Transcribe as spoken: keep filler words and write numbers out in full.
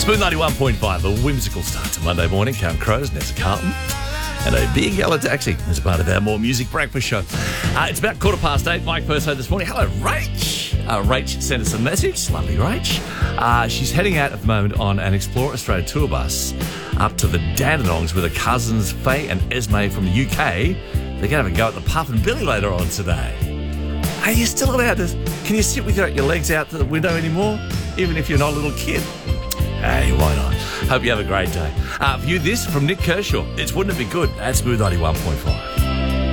Smooth ninety-one point five, a whimsical start to Monday morning. Count Crows, Nessa Carlton, and a big yellow taxi as a part of our More Music breakfast show. Uh, it's about quarter past eight. Mike Perso this morning. Hello, Rach. Uh, Rach sent us a message. Lovely, Rach. Uh, she's heading out at the moment on an Explore Australia tour bus up to the Dandenongs with her cousins Faye and Esme from the U K. They're going to have a go at the Puff and Billy later on today. Are you still allowed to... Can you sit with your, your legs out to the window anymore, even if you're not a little kid? Hey, why not? Hope you have a great day. Uh, view this from Nick Kershaw. It's Wouldn't It Be Good at Smooth ninety-one point five.